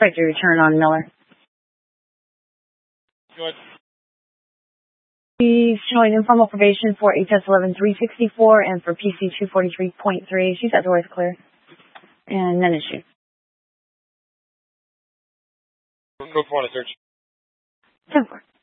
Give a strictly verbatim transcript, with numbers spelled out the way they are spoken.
Expect your return on Miller. Go ahead. She's showing informal probation for H S eleven three sixty-four and for P C two forty-three point three. She's at doors clear. And then issue. Code four on a search. ten four.